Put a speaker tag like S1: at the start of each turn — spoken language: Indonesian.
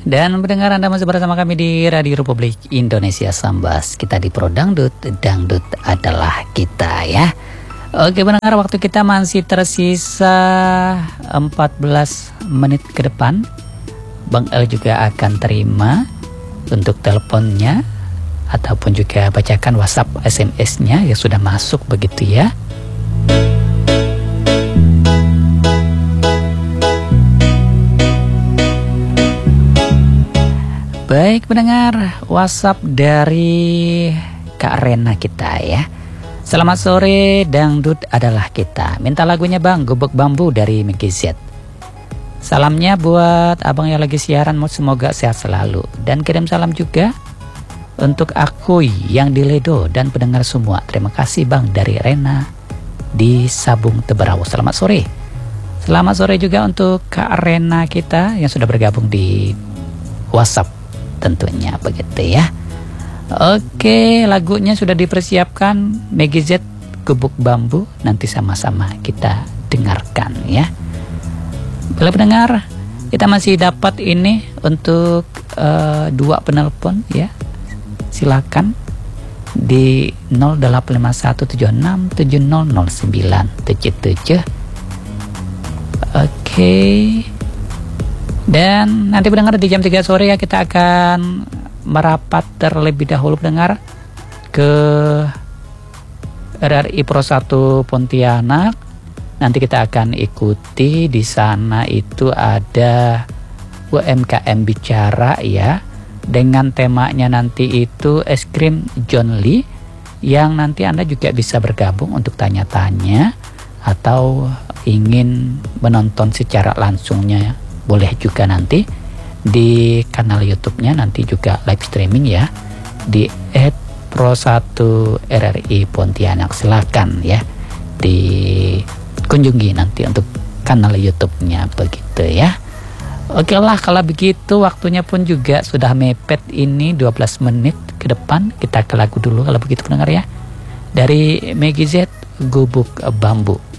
S1: Dan pendengar, Anda masih bersama kami di Radio Republik Indonesia Sambas. Kita di Pro Dangdut, Dangdut adalah kita ya. Oke pendengar, waktu kita masih tersisa 14 menit ke depan. Bang El juga akan terima untuk teleponnya ataupun juga bacakan WhatsApp SMS-nya yang sudah masuk begitu ya. Baik pendengar, WhatsApp dari Kak Rena kita ya. Selamat sore, dangdut adalah kita. Minta lagunya Bang, Gubuk Bambu dari Megi Z. Salamnya buat abang yang lagi siaran, semoga sehat selalu. Dan kirim salam juga untuk aku yang di Ledo dan pendengar semua. Terima kasih Bang, dari Rena di Sabung Teberawo. Selamat sore. Selamat sore juga untuk Kak Rena kita yang sudah bergabung di WhatsApp tentunya begitu ya. Oke, lagunya sudah dipersiapkan, Megi Z, Gubuk Bambu. Nanti sama-sama kita dengarkan ya. Bila pendengar, kita masih dapat ini untuk 2 penelpon ya. Silakan di 085176700977. Oke. Dan nanti pendengar di jam 3 sore ya, kita akan merapat terlebih dahulu pendengar ke RRI Pro 1 Pontianak. Nanti kita akan ikuti di sana, itu ada UMKM bicara ya, dengan temanya nanti itu es krim John Lee, yang nanti Anda juga bisa bergabung untuk tanya-tanya atau ingin menonton secara langsungnya. Boleh juga nanti di kanal YouTube-nya, nanti juga live streaming ya di @pro1RRI Pontianak. Silakan ya dikunjungi nanti untuk kanal YouTube-nya begitu ya. Oke lah, kalau begitu waktunya pun juga sudah mepet ini 12 menit ke depan. Kita ke lagu dulu kalau begitu pendengar ya. Dari Megi Z, Gubuk Bambu.